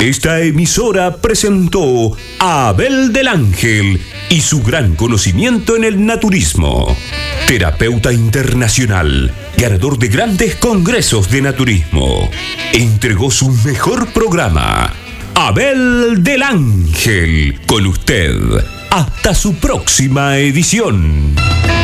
Esta emisora presentó a Abel del Ángel y su gran conocimiento en el naturismo. Terapeuta internacional, ganador de grandes congresos de naturismo. Entregó su mejor programa, Abel del Ángel, con usted. Hasta su próxima edición.